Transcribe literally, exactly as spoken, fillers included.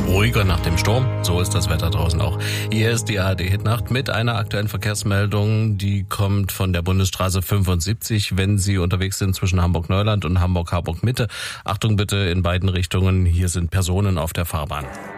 Ruhiger nach dem Sturm, so ist das Wetter draußen auch. Hier ist die A R D-Hitnacht mit einer aktuellen Verkehrsmeldung, die kommt von der Bundesstraße fünfundsiebzig, wenn Sie unterwegs sind zwischen Hamburg-Neuland und Hamburg-Harburg-Mitte. Achtung bitte in beiden Richtungen, hier sind Personen auf der Fahrbahn.